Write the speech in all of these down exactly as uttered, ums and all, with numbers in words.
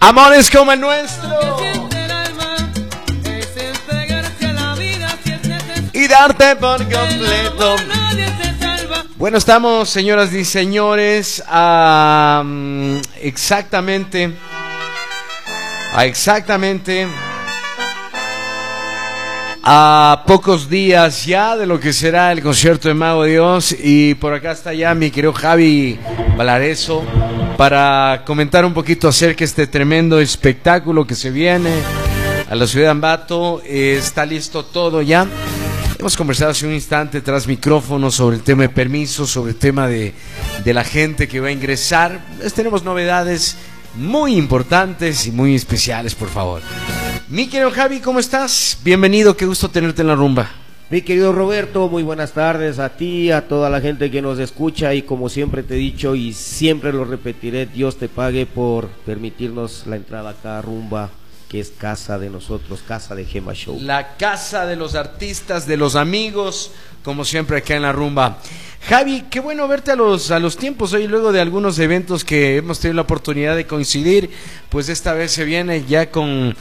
Amores como el nuestro y darte por completo. Bueno, estamos, señoras y señores, a um, exactamente, a exactamente a pocos días ya de lo que será el concierto de Mago de Dios, y por acá está ya mi querido Javi Valareso para comentar un poquito acerca de este tremendo espectáculo que se viene a la ciudad de Ambato. Eh, está listo todo ya. Hemos conversado hace un instante tras micrófono sobre el tema de permisos, sobre el tema de, de la gente que va a ingresar. Les tenemos novedades muy importantes y muy especiales, por favor. Mi querido Javi, ¿cómo estás? Bienvenido, qué gusto tenerte en la rumba. Mi querido Roberto, muy buenas tardes a ti, a toda la gente que nos escucha, y como siempre te he dicho y siempre lo repetiré, Dios te pague por permitirnos la entrada acá a Rumba, que es casa de nosotros, casa de Gema Show. La casa de los artistas, de los amigos, como siempre acá en la rumba. Javi, qué bueno verte a los, a los tiempos hoy, luego de algunos eventos que hemos tenido la oportunidad de coincidir. Pues esta vez se viene ya con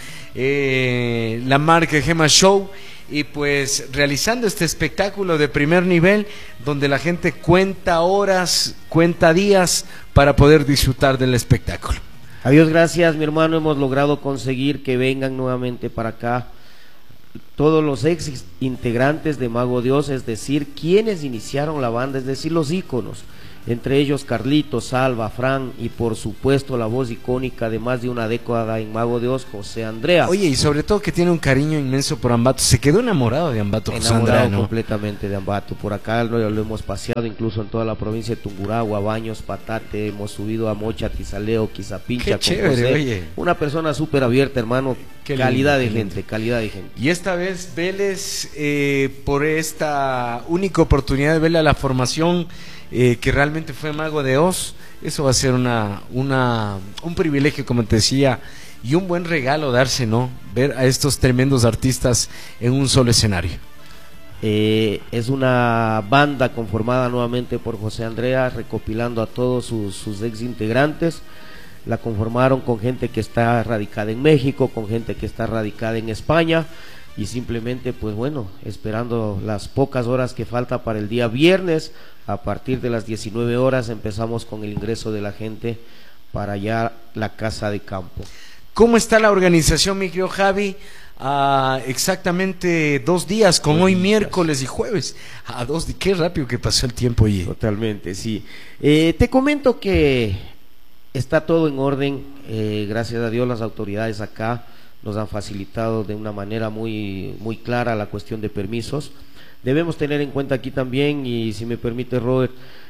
eh, la marca Gema Show, y pues realizando este espectáculo de primer nivel, donde la gente cuenta horas, cuenta días para poder disfrutar del espectáculo. A Dios gracias, mi hermano, hemos logrado conseguir que vengan nuevamente para acá todos los ex integrantes de Mago Dios, es decir, quienes iniciaron la banda, es decir, los íconos, entre ellos Carlitos, Salva, Fran y por supuesto la voz icónica de más de una década en Mago Dios, José Andrea. Oye, y sobre todo que tiene un cariño inmenso por Ambato, se quedó enamorado de Ambato, José enamorado Andrea, ¿no? Completamente de Ambato, por acá lo, lo hemos paseado incluso en toda la provincia de Tungurahua, Baños, Patate, hemos subido a Mocha, Tizaleo, Quizapincha. Qué con chévere, José. Oye. Una persona súper abierta, hermano, Qué calidad lindo, de qué gente, lindo. calidad de gente. Y esta vez Vélez, eh, por esta única oportunidad de verle a la formación eh, que realmente fue Mago de Oz, eso va a ser una, una, un privilegio, como te decía, y un buen regalo darse, ¿no? Ver a estos tremendos artistas en un solo escenario. Eh, es una banda conformada nuevamente por José Andrea, recopilando a todos sus, sus ex integrantes. La conformaron con gente que está radicada en México, con gente que está radicada en España, y simplemente pues bueno, esperando las pocas horas que falta para el día viernes. A partir de las diecinueve horas empezamos con el ingreso de la gente para ya la casa de campo. ¿Cómo está la organización, mi querido Javi? Ah, exactamente dos días, con Dos hoy días. miércoles y jueves. A dos días, qué rápido que pasó el tiempo, oye. Totalmente, sí. Eh, te comento que está todo en orden, eh, gracias a Dios las autoridades acá nos han facilitado de una manera muy, muy clara la cuestión de permisos. Debemos tener en cuenta aquí también, y si me permite Robert,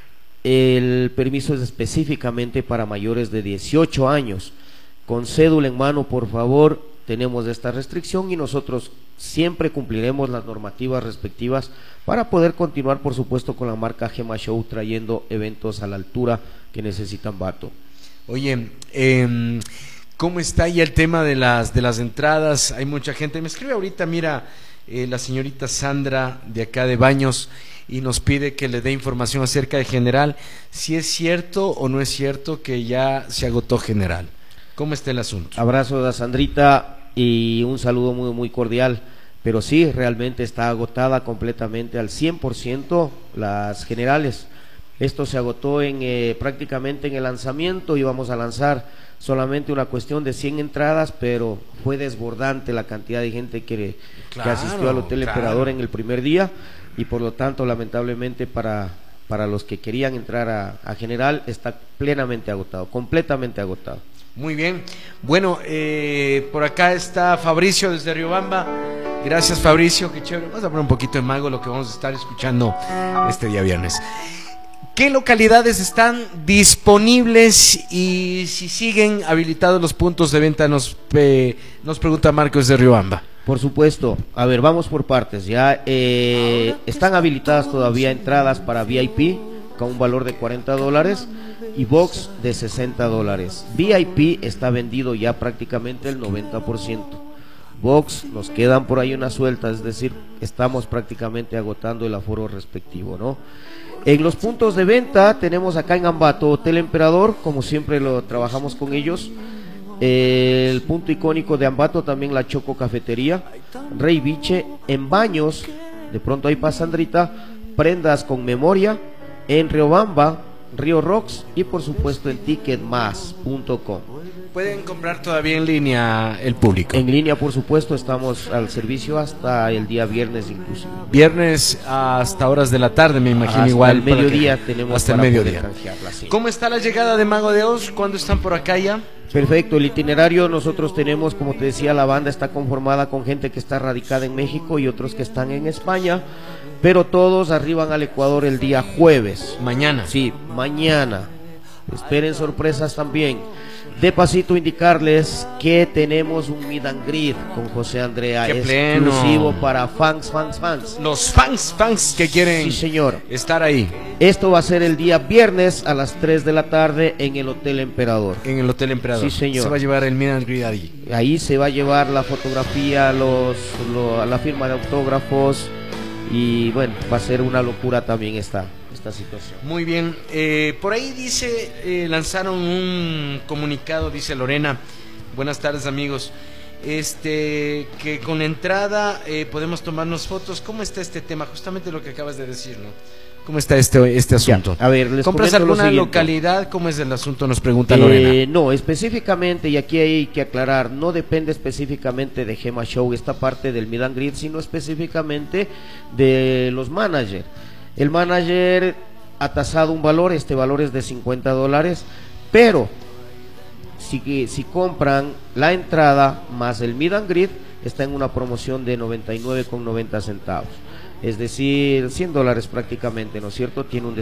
el permiso es específicamente para mayores de dieciocho años. Con cédula en mano, por favor, tenemos esta restricción y nosotros siempre cumpliremos las normativas respectivas para poder continuar, por supuesto, con la marca Gema Show, trayendo eventos a la altura que necesitan Ambato. Oye, eh, ¿cómo está ya el tema de las, de las entradas? Hay mucha gente, me escribe ahorita, mira, eh, la señorita Sandra de acá de Baños, y nos pide que le dé información acerca de General, si es cierto o no es cierto que ya se agotó General. ¿Cómo está el asunto? Abrazo a Sandrita y un saludo muy, muy cordial. Pero sí, realmente está agotada completamente al cien por ciento las generales. Esto se agotó en eh, prácticamente en el lanzamiento. Íbamos a lanzar solamente una cuestión de cien entradas, pero fue desbordante la cantidad de gente que, Claro, que asistió al Hotel claro. Emperador en el primer día, y por lo tanto, lamentablemente, para, para los que querían entrar a, a General, está plenamente agotado, completamente agotado. Muy bien, bueno, eh, por acá está Fabricio desde Riobamba. Gracias, Fabricio, qué chévere. Vamos a poner un poquito de Mago, lo que vamos a estar escuchando este día viernes. ¿Qué localidades están disponibles y si siguen habilitados los puntos de venta? Nos, eh, nos pregunta Marcos de Riobamba. Por supuesto, a ver, vamos por partes. Ya eh, están habilitadas todavía entradas para V I P con un valor de cuarenta dólares y box de sesenta dólares. V I P está vendido ya prácticamente el noventa por ciento. Box nos quedan por ahí unas sueltas, es decir, estamos prácticamente agotando el aforo respectivo, ¿no? En los puntos de venta tenemos acá en Ambato Hotel Emperador, como siempre lo trabajamos con ellos. eh, el punto icónico de Ambato, también la Choco Cafetería, Rey Biche, en Baños, de pronto ahí pasa Sandrita, prendas con memoria, en Riobamba, Río Rocks y por supuesto en ticket más punto com. Pueden comprar todavía en línea el público. En línea, por supuesto, estamos al servicio hasta el día viernes inclusive. Viernes hasta horas de la tarde, me imagino. Hasta igual. el mediodía tenemos hasta el para mediodía. poder canjearla, sí. ¿Cómo está la llegada de Mago de Oz? ¿Cuándo están por acá ya? Perfecto, el itinerario nosotros tenemos, como te decía, la banda está conformada con gente que está radicada en México y otros que están en España, pero todos arriban al Ecuador el día jueves. Mañana. Sí, mañana. Esperen sorpresas también. De pasito indicarles que tenemos un meet and greet con José Andrea, ¡Qué exclusivo pleno! para fans, fans, fans. Los fans, fans que quieren Sí, señor. estar ahí. Esto va a ser el día viernes a las tres de la tarde en el Hotel Emperador. En el Hotel Emperador. Sí, señor. Se va a llevar el meet and greet allí. Ahí se va a llevar la fotografía, los, lo- la firma de autógrafos y bueno, va a ser una locura también esta, esta situación. Muy bien. Eh, por ahí dice, eh, lanzaron un comunicado, dice Lorena. Buenas tardes, amigos. Este, que con entrada eh, podemos tomarnos fotos. ¿Cómo está este tema? Justamente lo que acabas de decir, ¿no? ¿Cómo está este, este asunto? Ya, a ver, les ¿Compras comento lo alguna siguiente. localidad? ¿Cómo es el asunto? Nos pregunta Eh, Lorena. no, específicamente, y aquí hay que aclarar, no depende específicamente de Gema Show esta parte del meet and greet, sino específicamente de los managers. El manager ha tasado un valor, este valor es de cincuenta dólares, pero si, si compran la entrada más el meet and greet, está en una promoción de noventa y nueve con noventa centavos. Es decir, cien dólares prácticamente, ¿no es cierto? Tiene un